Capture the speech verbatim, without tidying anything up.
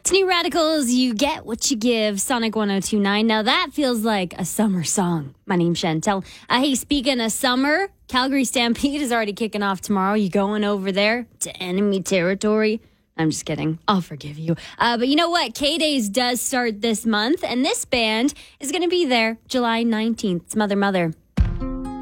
It's New Radicals, you get what you give, Sonic one oh two point nine. Now that feels like a summer song. My name's Chantel. Uh, hey, speaking of summer, Calgary Stampede is already kicking off tomorrow. You going over there to enemy territory? I'm just kidding. I'll forgive you. Uh, but you know what? K-Days does start this month, and this band is going to be there July nineteenth. It's Mother Mother.